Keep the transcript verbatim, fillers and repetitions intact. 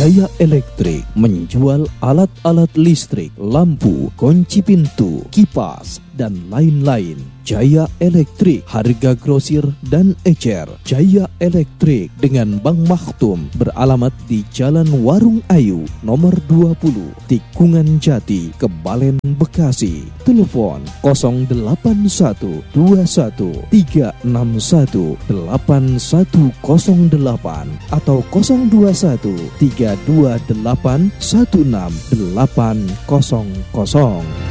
Jaya Elektrik menjual alat-alat listrik, lampu, kunci pintu, kipas, dan lain-lain. Jaya Elektrik, harga grosir dan ecer. Jaya Elektrik dengan Bang Maktum beralamat di Jalan Warung Ayu nomor dua puluh, Tikungan Jati, Kebalen, Bekasi. Telepon nol delapan satu dua satu tiga enam satu delapan satu nol delapan atau nol dua satu tiga dua delapan satu enam delapan nol nol.